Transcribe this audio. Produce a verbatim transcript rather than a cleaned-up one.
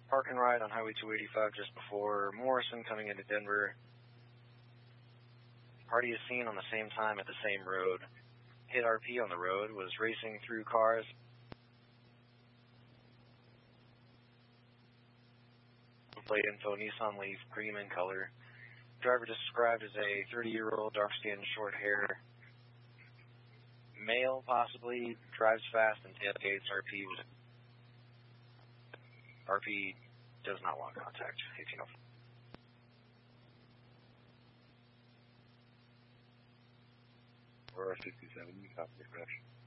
Park and ride on Highway two eighty-five just before Morrison coming into Denver. Party is seen on the same time at the same road. Hit R P on the road, was racing through cars. Plate info, Nissan Leaf, cream in color. Driver described as a thirty-year-old, dark skin, short hair. Male, possibly, drives fast and tailgates. R P was R P does not want contact, eighteen oh five. Aurora sixty-seven, you copy the crash.